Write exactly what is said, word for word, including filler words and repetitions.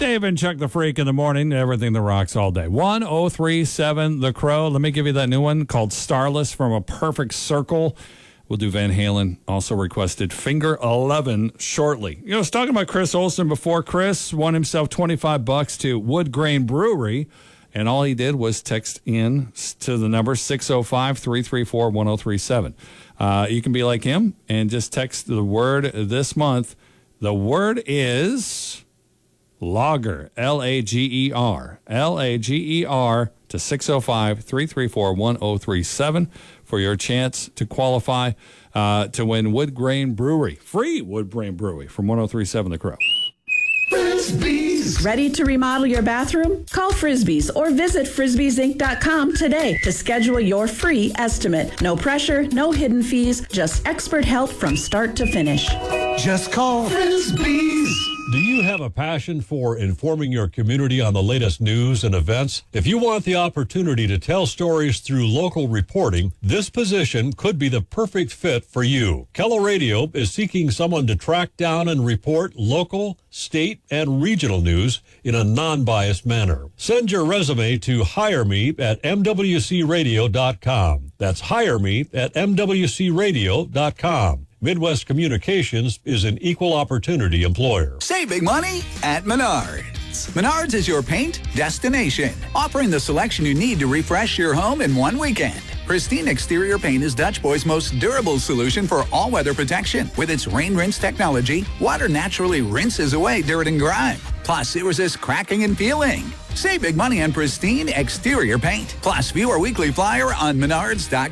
Dave and Chuck the Freak in the morning. Everything that rocks all day. one oh three seven The Crow. Let me give you that new one called Starless from A Perfect Circle. We'll do Van Halen. Also requested Finger eleven shortly. You know, I was talking about Chris Olsen before. Chris won himself twenty-five bucks to Wood Grain Brewery, and all he did was text in to the number six oh five, three three four, one oh three seven. Uh, you can be like him and just text the word this month. The word is Lager, L A G E R, L A G E R to six oh five, three three four, one oh three seven for your chance to qualify uh, to win Wood Grain Brewery. Free Wood Grain Brewery from one oh three seven The Crow. Frisbees. Ready to remodel your bathroom? Call Frisbees or visit frisbees inc dot com today to schedule your free estimate. No pressure, no hidden fees, just expert help from start to finish. Just call Frisbees. Do you have a passion for informing your community on the latest news and events? If you want the opportunity to tell stories through local reporting, this position could be the perfect fit for you. Keller Radio is seeking someone to track down and report local, state, and regional news in a non-biased manner. Send your resume to hire me at m w c radio dot com. That's hire me at m w c radio dot com. Midwest Communications is an equal opportunity employer. Save big money at Menards. Menards is your paint destination, offering the selection you need to refresh your home in one weekend. Pristine Exterior Paint is Dutch Boy's most durable solution for all-weather protection. With its rain rinse technology, water naturally rinses away dirt and grime. Plus, it resists cracking and peeling. Save big money on Pristine Exterior Paint. Plus, view our weekly flyer on menards dot com.